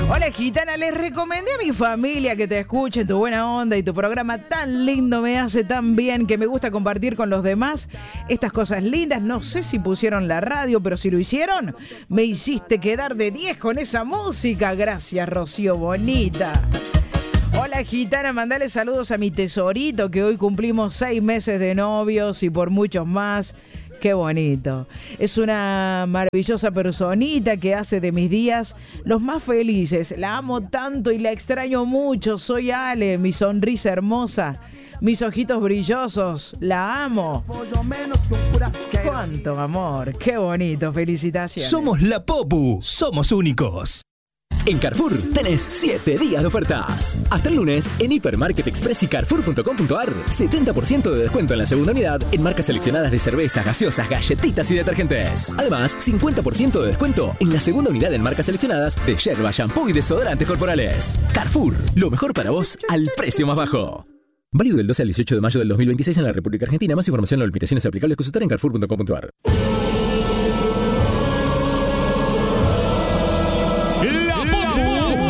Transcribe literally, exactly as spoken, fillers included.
Hola gitana, les recomendé a mi familia que te escuchen, tu buena onda y tu programa tan lindo me hace tan bien que me gusta compartir con los demás estas cosas lindas. No sé si pusieron la radio, pero si lo hicieron, me hiciste quedar de diez con esa música. Gracias, Rocío bonita. Hola gitana, mandale saludos a mi tesorito que hoy cumplimos seis meses de novios y por muchos más. Qué bonito. Es una maravillosa personita que hace de mis días los más felices. La amo tanto y la extraño mucho. Soy Ale, mi sonrisa hermosa, mis ojitos brillosos. La amo. Cuánto amor. Qué bonito. Felicitaciones. Somos la Popu. Somos únicos. En Carrefour tenés siete días de ofertas. Hasta el lunes, en Hipermarket Express y Carrefour punto com punto ar, setenta por ciento de descuento en la segunda unidad en marcas seleccionadas de cervezas, gaseosas, galletitas y detergentes. Además, cincuenta por ciento de descuento en la segunda unidad en marcas seleccionadas de yerba, shampoo y desodorantes corporales. Carrefour, lo mejor para vos al precio más bajo. Válido del doce al dieciocho de mayo del dos mil veintiséis en la República Argentina. Más información o limitaciones aplicables consultar en Carrefour punto com punto ar.